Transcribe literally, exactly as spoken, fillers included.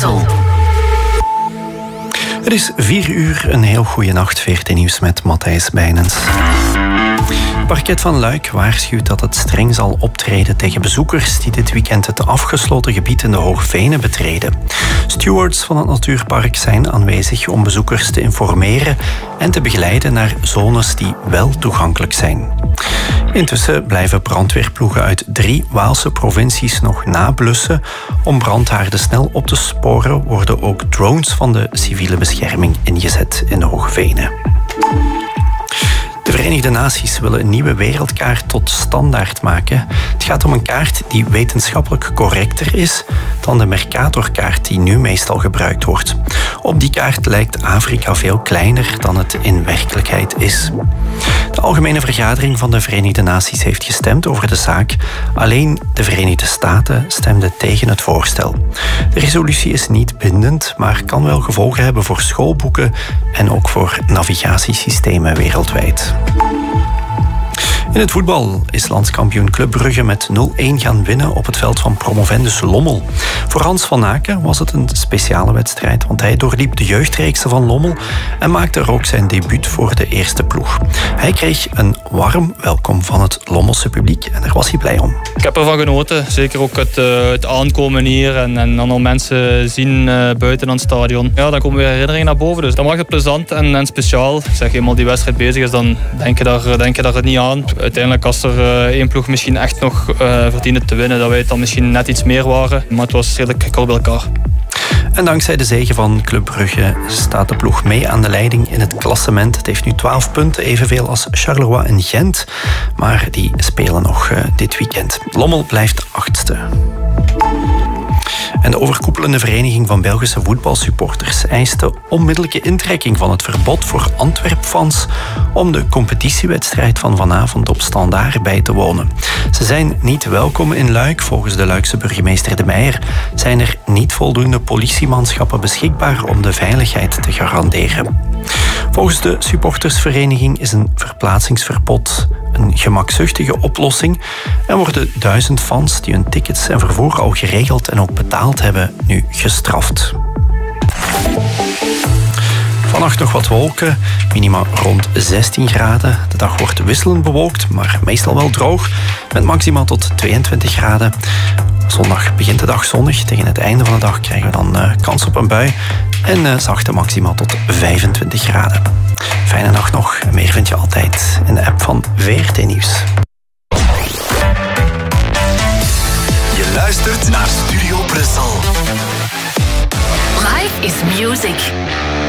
Brussel. Het is vier uur, een heel goede nacht. V R T Nieuws met Matthijs Bijnens. Het parket van Luik waarschuwt dat het streng zal optreden tegen bezoekers die dit weekend het afgesloten gebied in de Hoogvenen betreden. Stewards van het natuurpark zijn aanwezig om bezoekers te informeren en te begeleiden naar zones die wel toegankelijk zijn. Intussen blijven brandweerploegen uit drie Waalse provincies nog nablussen. Om brandhaarden snel op te sporen worden ook drones van de civiele bescherming ingezet in de Hoogvenen. De Verenigde Naties willen een nieuwe wereldkaart tot standaard maken. Het gaat om een kaart die wetenschappelijk correcter is dan de Mercatorkaart die nu meestal gebruikt wordt. Op die kaart lijkt Afrika veel kleiner dan het in werkelijkheid is. De Algemene Vergadering van de Verenigde Naties heeft gestemd over de zaak. Alleen de Verenigde Staten stemden tegen het voorstel. De resolutie is niet bindend, maar kan wel gevolgen hebben voor schoolboeken en ook voor navigatiesystemen wereldwijd. In het voetbal is landskampioen Club Brugge met nul-een gaan winnen op het veld van promovendus Lommel. Voor Hans van Aken was het een speciale wedstrijd, want hij doorliep de jeugdreeksen van Lommel en maakte er ook zijn debuut voor de eerste ploeg. Hij kreeg een warm welkom van het Lommelse publiek en daar was hij blij om. Ik heb ervan genoten, zeker ook het, uh, het aankomen hier en, en dan al mensen zien uh, buiten aan het stadion. Ja, dan komen weer herinneringen naar boven, dus dat maakt het plezant en, en speciaal. Ik zeg, eenmaal die wedstrijd bezig is, dan denk je daar, denk je daar het niet aan. Uiteindelijk als er uh, één ploeg misschien echt nog uh, verdiende te winnen, dat wij het dan misschien net iets meer waren. Maar het was redelijk kort bij elkaar. En dankzij de zege van Club Brugge staat de ploeg mee aan de leiding in het klassement. Het heeft nu twaalf punten, evenveel als Charleroi en Gent. Maar die spelen nog uh, dit weekend. Lommel blijft achtste. En de overkoepelende vereniging van Belgische voetbalsupporters eist de onmiddellijke intrekking van het verbod voor Antwerp-fans om de competitiewedstrijd van vanavond op Standaard bij te wonen. Ze zijn niet welkom in Luik. Volgens de Luikse burgemeester De Meijer zijn er niet voldoende politiemanschappen beschikbaar om de veiligheid te garanderen. Volgens de supportersvereniging is een verplaatsingsverbod een gemakzuchtige oplossing en worden duizend fans die hun tickets en vervoer al geregeld en ook betaald hebben nu gestraft. Vannacht nog wat wolken, minima rond zestien graden. De dag wordt wisselend bewolkt, maar meestal wel droog, met maxima tot tweeëntwintig graden. Zondag begint de dag zonnig. Tegen het einde van de dag krijgen we dan uh, kans op een bui en uh, zachte maxima tot vijfentwintig graden. Fijne nacht nog. Meer vind je altijd in de app van V R T Nieuws. Je luistert naar Studio Brussel. Life is music.